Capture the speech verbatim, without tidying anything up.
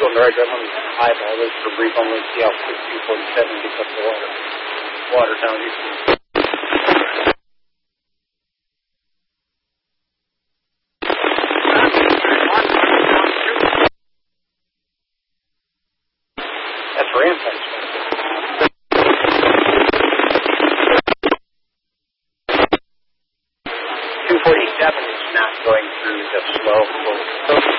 going right there. Let me eyeball this for brief. I'm going to see how quick two forty-seven gets up the water. Water down here. That's for insights. two forty-seven is not going through the slow.